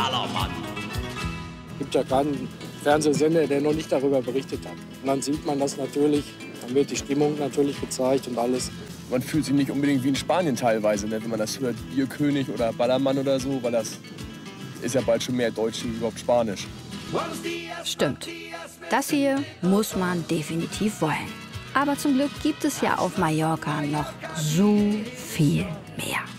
Ballermann. Es gibt ja keinen Fernsehsender, der noch nicht darüber berichtet hat. Und dann sieht man das natürlich, dann wird die Stimmung natürlich gezeigt und alles. Man fühlt sich nicht unbedingt wie in Spanien teilweise, ne, wenn man das hört, Bierkönig oder Ballermann oder so, weil das ist ja bald schon mehr Deutsch wie überhaupt Spanisch. Stimmt. Das hier muss man definitiv wollen. Aber zum Glück gibt es ja auf Mallorca noch so viel mehr.